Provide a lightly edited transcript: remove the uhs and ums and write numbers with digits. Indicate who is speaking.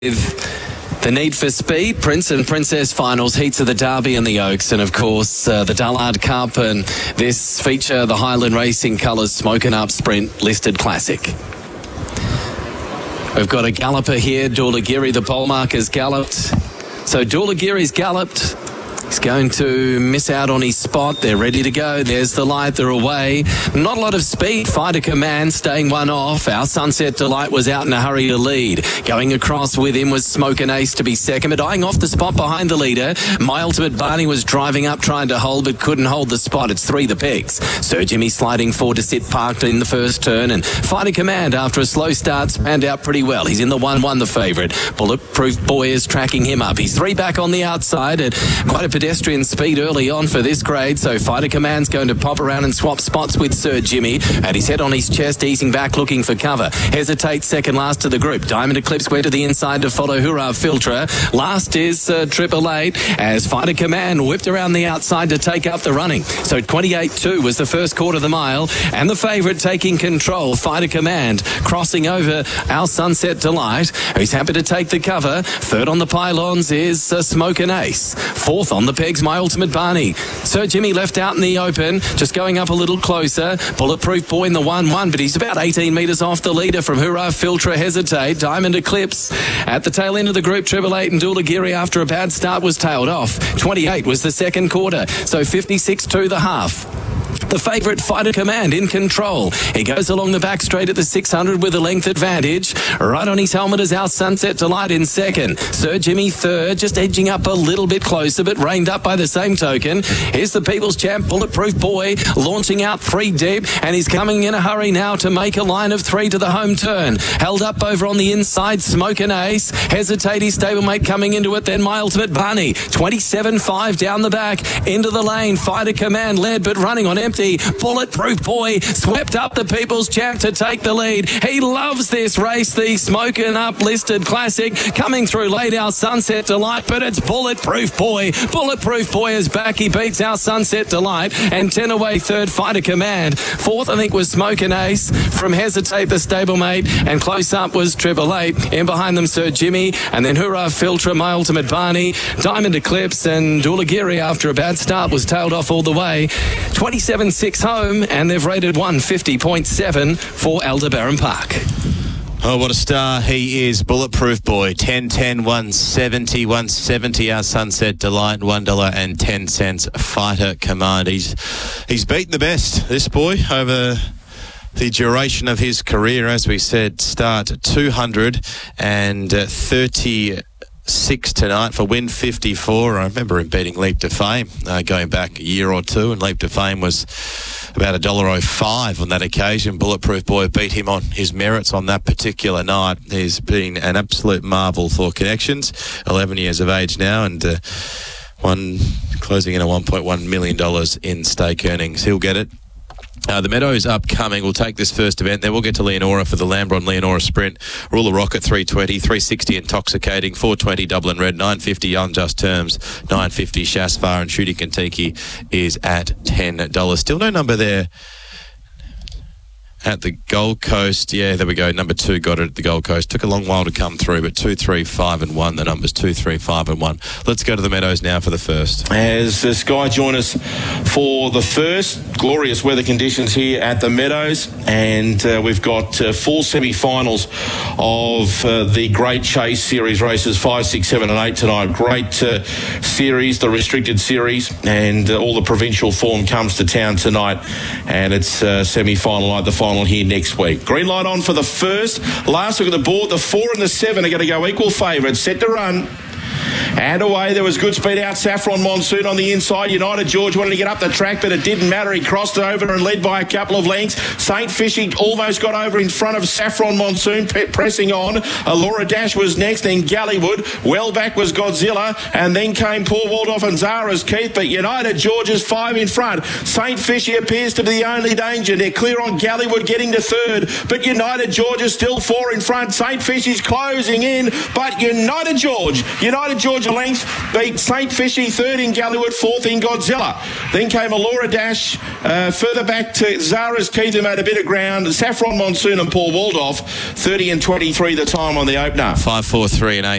Speaker 1: The Need for Speed, Prince and Princess Finals, heats of the Derby and the Oaks, and of course the Dullard Cup, and this feature the Highland Racing Colours Smoking Up Sprint Listed Classic. We've got a galloper here, Doolagiri, the pole marker's galloped. So Doolagiri's galloped. He's going to miss out on his spot. They're ready to go. There's the light. They're away. Not a lot of speed. Fighter Command staying one off. Our Sunset Delight was out in a hurry to lead. Going across with him was Smoke and Ace to be second, but eyeing off the spot behind the leader. My Ultimate Barney was driving up trying to hold, but couldn't hold the spot. It's three the pegs. Sir Jimmy sliding forward to sit parked in the first turn, and Fighter Command, after a slow start, spanned out pretty well. He's in the 1-1, the favourite. Bulletproof Boy is tracking him up. He's three back on the outside, and quite a pedestrian speed early on for this grade, so Fighter Command's going to pop around and swap spots with Sir Jimmy, and his head on his chest, easing back, looking for cover. Hesitate second last to the group. Diamond Eclipse went to the inside to follow Hurrah Filter. Last is Triple Eight, as Fighter Command whipped around the outside to take up the running. So 28-2 was the first quarter of the mile, and the favourite taking control, Fighter Command, crossing over our Sunset Delight, who's happy to take the cover. Third on the pylons is Smoke and Ace. Fourth on the pegs, My Ultimate Barney. Sir Jimmy left out in the open, just going up a little closer. Bulletproof Boy in the 1-1, but he's about 18 metres off the leader from Hurrah Filter. Hesitate. Diamond Eclipse at the tail end of the group. Triple Eight and Doolagiri, after a bad start, was tailed off. 28 was the second quarter, so 56-2 the half. The favourite, Fighter Command, in control. He goes along the back straight at the 600 with a length advantage. Right on his helmet is our Sunset Delight in second. Sir Jimmy third, just edging up a little bit closer, but reined up by the same token. Here's the People's Champ, Bulletproof Boy, launching out three deep, and he's coming in a hurry now to make a line of three to the home turn. Held up over on the inside, Smoke and Ace. Hesitate, his stablemate coming into it, then My Ultimate Barney. 27-5 down the back, into the lane. Fighter Command led, but running on empty. Bulletproof Boy swept up the People's Champ to take the lead. He loves this race, the Smoking Up Listed Classic. Coming through late, our Sunset Delight, but it's Bulletproof Boy. Bulletproof Boy is back. He beats our Sunset Delight, and 10 away third, Fighter Command. Fourth, I think, was Smoke and Ace from Hesitate, the stablemate, and close up was Triple Eight. In behind them, Sir Jimmy, and then Hurrah Filter, My Ultimate Barney, Diamond Eclipse, and Doolagiri, after a bad start, was tailed off all the way. 27-6 home, and they've rated 150.7 for Aldebaran Park.
Speaker 2: Oh, what a star he is, Bulletproof Boy. 10-10, 170 our Sunset Delight, $1.10 Fighter Command. He's beaten the best, this boy, over the duration of his career. As we said, start 236 tonight for win 54. I remember him beating Leap to Fame going back a year or two, and Leap to Fame was about $1.05 on that occasion. Bulletproof Boy beat him on his merits on that particular night. He's been an absolute marvel for Connections. 11 years of age now, and closing in at $1.1 million in stake earnings. He'll get it. The Meadows upcoming. We'll take this first event, then we'll get to Leonora for the Lambron Leonora Sprint. Ruler Rocket 320, 360 Intoxicating, 420 Dublin Red, 950 Unjust Terms, 950 Shasfar, and Shooty Kentucky is at $10. Still no number there at the Gold Coast. Yeah, there we go. Number 2 got it at the Gold Coast. Took a long while to come through, but 2, 3, 5 and 1. The numbers 2, 3, 5 and 1. Let's go to the Meadows now for the first.
Speaker 3: As Sky join us for the first, glorious weather conditions here at the Meadows, and we've got full semi-finals of the Great Chase Series races 5, 6, 7 and 8 tonight. Great series, the restricted series, and all the provincial form comes to town tonight, and it's semi-final night, the final here next week. Green light on for the first. Last look at the board. The 4 and the 7 are going to go equal favourites. Set to run. And away, there was good speed out. Saffron Monsoon on the inside. United George wanted to get up the track, but it didn't matter. He crossed over and led by a couple of lengths. St. Fishy almost got over in front of Saffron Monsoon, pressing on. Allura Dash was next, then Gallywood. Well back was Godzilla, and then came Paul Waldorf and Zara's Keith, but United George is 5 in front. St. Fishy appears to be the only danger. They're clear on Gallywood getting to third, but United George is still 4 in front. St. Fishy's closing in, but United George a length, beat St. Fishy, third in Gallywood, fourth in Godzilla. Then came Allura Dash, further back to Zara's Keith, who made a bit of ground. Saffron Monsoon and Paul Waldorf, 30 and 23 the time on the opener.
Speaker 2: 5, 4, 3 and 8.